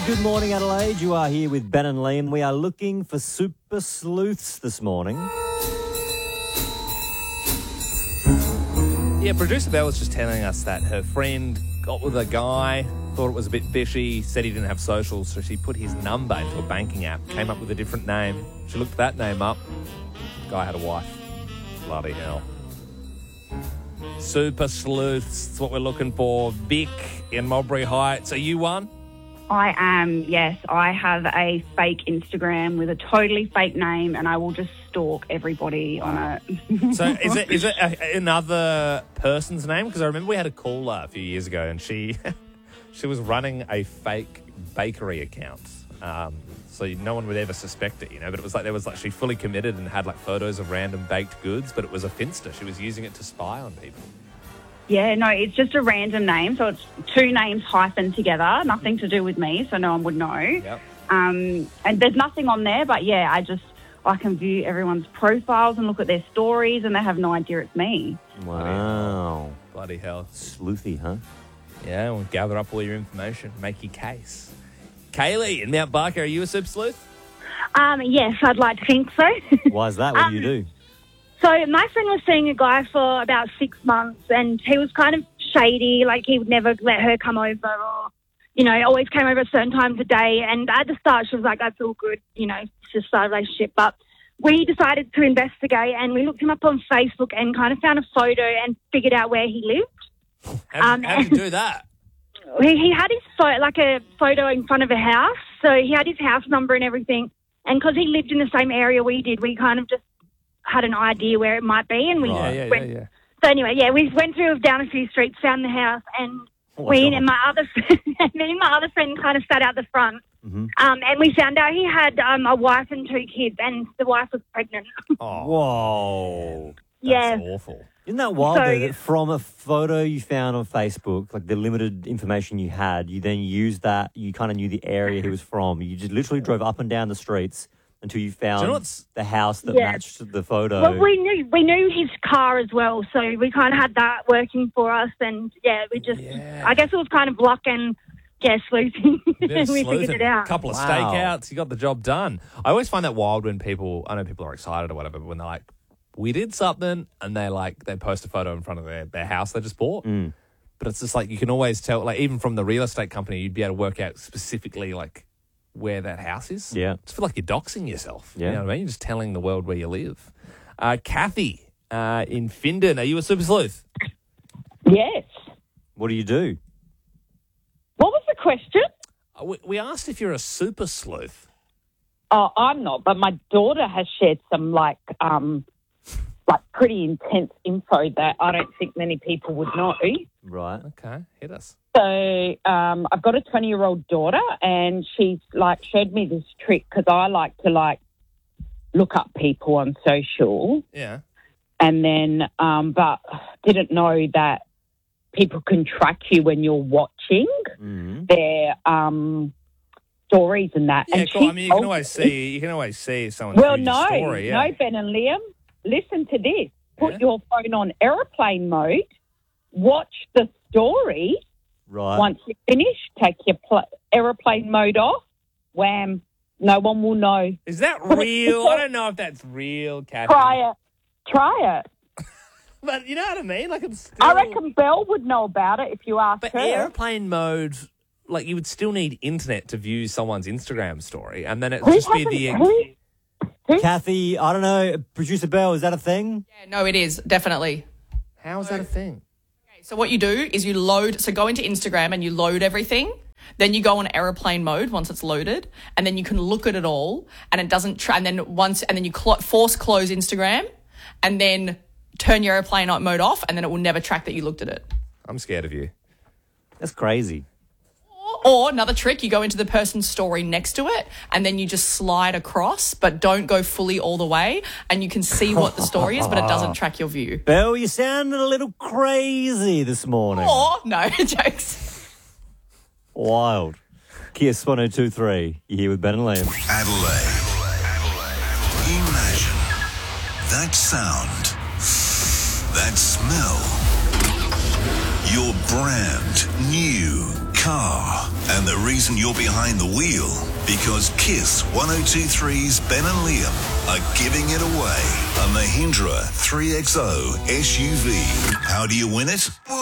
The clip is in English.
Good morning, Adelaide. You are here with Ben and Liam. We are looking for super sleuths this morning. Yeah, producer Belle was just telling us that her friend got with a guy, thought it was a bit fishy, said he didn't have socials, so she put his number into a banking app, came up with a different name. She looked that name up. Guy had a wife. Bloody hell. Super sleuths, that's what we're looking for. Vic in Mulberry Heights. Are you one? I am, yes. I have a fake Instagram with a totally fake name, and I will just stalk everybody on it. So is it another person's name? Because I remember we had a caller a few years ago, and she was running a fake bakery account. So no one would ever suspect it, but it was like she fully committed and had like photos of random baked goods, but it was a Finsta. She was using it to spy on people. Yeah, no, it's just a random name. So it's two names hyphened together, nothing to do with me, so no one would know. Yep. And there's nothing on there, but yeah, I can view everyone's profiles and look at their stories, and they have no idea it's me. Wow. Bloody hell. Sleuthy, huh? Yeah, we'll gather up all your information, make your case. Kaylee in Mount Barker, are you a super sleuth? Yes, I'd like to think so. Why is that? What do you do? So my friend was seeing a guy for about 6 months, and he was kind of shady. Like, he would never let her come over, or, always came over at certain times of day. And at the start, she was like, that's all good, it's just a relationship. But we decided to investigate, and we looked him up on Facebook and kind of found a photo and figured out where he lived. How did you do that? He had his a photo in front of a house, so he had his house number and everything. And because he lived in the same area we did, we kind of just had an idea where it might be, and we went. So anyway, we went through down a few streets, found the house, and me and my other friend kind of sat out the front. Mm-hmm. And we found out he had a wife and 2 kids, and the wife was pregnant. Oh, whoa. Yeah. That's awful. Isn't that wild, though, that from a photo you found on Facebook, like the limited information you had, you then used that, you kind of knew the area he was from. You just literally drove up and down the streets until you found the house that matched the photo. Well, we knew his car as well, so we kind of had that working for us, and I guess it was kind of luck and sleuthing. We figured it out. A couple of stakeouts, you got the job done. I always find that wild when I know people are excited or whatever, but when they're like, we did something, and they post a photo in front of their house they just bought. Mm. But it's just like, you can always tell, like even from the real estate company, you'd be able to work out specifically like where that house is. Yeah. It's feel like you're doxing yourself. Yeah. You know what I mean? You're just telling the world where you live. Kathy in Findon, are you a super sleuth? Yes. What do you do? What was the question? We asked if you're a super sleuth. Oh, I'm not, but my daughter has shared some pretty intense info that I don't think many people would know. Right. Okay, hit us. So I've got a 20-year-old daughter, and she's showed me this trick because I like to look up people on social. Yeah. And then, but didn't know that people can track you when you're watching their stories and that. Yeah, and cool. I mean, you can always see someone's story. Yeah. No, Ben and Liam, listen to this. Put your phone on aeroplane mode. Watch the story. Right. Once you finish, take your aeroplane mode off. Wham! No one will know. Is that real? I don't know if that's real, Kathy. Try it. But you know what I mean? Like, it's still... I reckon Belle would know about it if you asked her. But airplane mode, like, you would still need internet to view someone's Instagram story, and then it would just be the... Kathy, I don't know, Producer Belle, is that a thing? Yeah, no, it is, definitely. How is that a thing? Okay, so what you do is you go into Instagram and you load everything. Then you go on airplane mode once it's loaded, and then you can look at it all, and it doesn't. And then you force close Instagram, and then turn your airplane mode off, and then it will never track that you looked at it. I'm scared of you. That's crazy. Or another trick, you go into the person's story next to it, and then you just slide across, but don't go fully all the way, and you can see what the story is, but it doesn't track your view. Belle, you sounded a little crazy this morning. Or, no, jokes. Wild. Kiss 1023. You're here with Ben and Liam. Adelaide. Imagine that sound, that smell, your brand new car. And the reason you're behind the wheel, because Kiss 102.3's Ben and Liam are giving it away. A Mahindra 3XO SUV. How do you win it? Well,